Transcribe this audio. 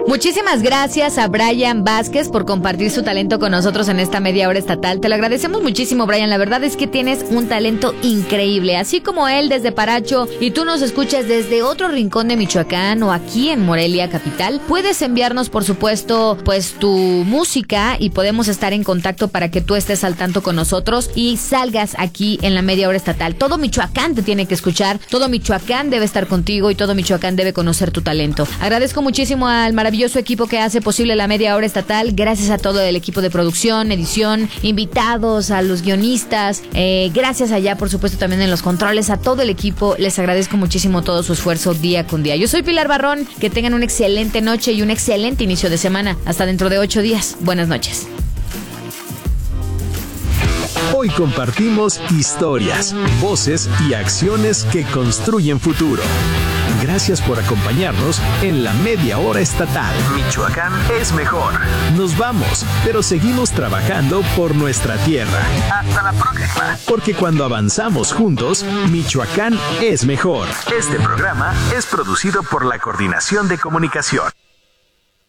Muchísimas gracias a Brian Vázquez por compartir su talento con nosotros en esta media hora estatal. Te lo agradecemos muchísimo, Brian. La verdad es que tienes un talento increíble. Así como él desde Paracho y tú nos escuchas desde otro rincón de Michoacán o aquí en Morelia capital, puedes enviarnos, por supuesto, pues tu música y podemos estar en contacto para que tú estés al tanto con nosotros y salgas aquí en la media hora estatal. Todo Michoacán te tiene que escuchar, todo Michoacán debe estar contigo y todo Michoacán debe conocer tu talento. Agradezco muchísimo al maravilloso equipo que hace posible la media hora estatal. Gracias a todo el equipo de producción, edición, invitados, a los guionistas. Gracias allá, por supuesto, también en los controles, a todo el equipo. Les agradezco muchísimo todo su esfuerzo día con día. Yo soy Pilar Barrón. Que tengan una excelente noche y un excelente inicio de semana. Hasta dentro de 8 días. Buenas noches. Hoy compartimos historias, voces y acciones que construyen futuro. Gracias por acompañarnos en la media hora estatal. Michoacán es mejor. Nos vamos, pero seguimos trabajando por nuestra tierra. Hasta la próxima. Porque cuando avanzamos juntos, Michoacán es mejor. Este programa es producido por la Coordinación de Comunicación.